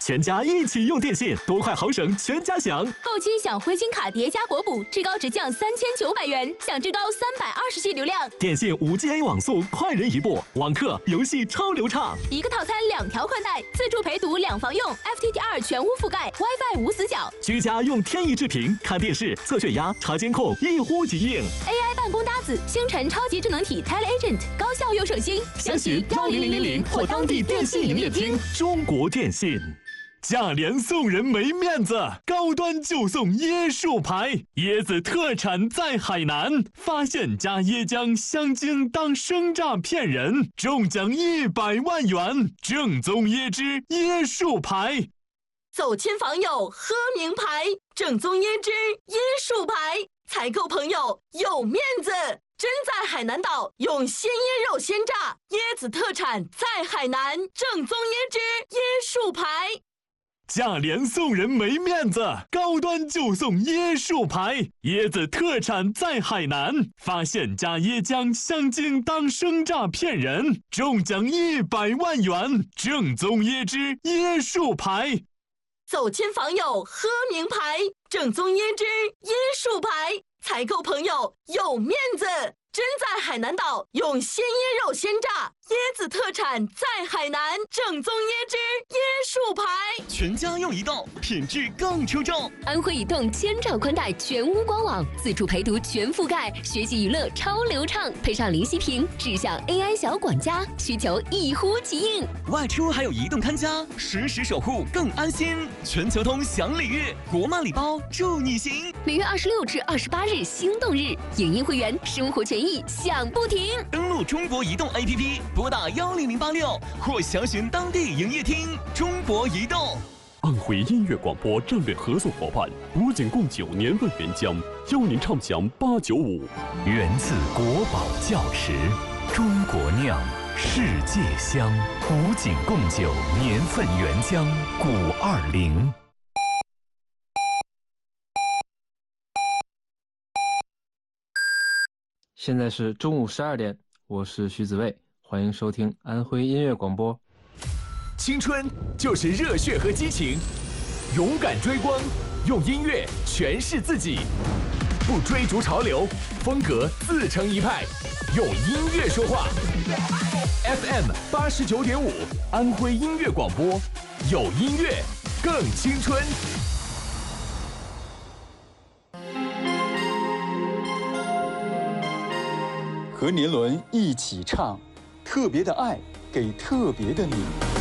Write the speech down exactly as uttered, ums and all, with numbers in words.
全家一起用电信，多快好省，全家享。 购期享灰金卡叠加国补，至高直降三千九百元，享至高三百二十 G 流量。 电信 五 G A 网速，快人一步，网课游戏超流畅。 一个套餐两条宽带，自助陪读两房用 ，F T T R 全屋覆盖 ，WiFi 无死角。 居家用天翼智屏看电视、测血压、查监控，一呼即应。 A I 办公搭子，星辰超级智能体 TeleAgent， 高效又省心。 详询幺零零零零或当地电信营业厅。中国电信。价廉送人没面子，高端就送椰树牌，椰子特产在海南，发现加椰浆香精当生榨骗人，中奖一百万元，正宗椰汁椰树牌。 走亲访友喝名牌，正宗椰汁椰树牌，采购朋友有面子。真在海南岛用鲜椰肉鲜榨，椰子特产在海南，正宗椰汁椰树牌。 价廉送人没面子，高端就送椰树牌，椰子特产在海南，发现加椰浆香精当生榨骗人，中奖一百万元，正宗椰汁椰树牌。 走亲访友喝名牌，正宗椰汁椰树牌，采购朋友有面子。真在海南岛用鲜椰肉鲜榨，椰子特产在海南，正宗椰汁椰树牌。 全家用移动，品质更出众。 安徽移动千兆宽带全屋官网，自助陪读全覆盖，学习娱乐超流畅，配上零息屏，智享 A I 小管家，需求一呼即应。 外出还有移动看家，实时守护更安心。全球通享礼遇，国漫礼包助你行。 每月二十六至二十八日心动日，影音会员生活权益享不停。 登录中国移动 A P P， 拨打幺零零八六或详询当地营业厅。中国移动。 安徽音乐广播战略合作伙伴古井贡酒年份原浆，邀您畅享八九五。 源自国宝窖池，中国酿，世界香。古井贡酒年份原浆古二零。 现在是中午十二点，我是徐子卫，欢迎收听安徽音乐广播。 青春就是热血和激情，勇敢追光，用音乐诠释自己，不追逐潮流，风格自成一派，用音乐说话。F M 八十九点五，安徽音乐广播，有音乐更青春。 和年轮一起唱，特别的爱给特别的你。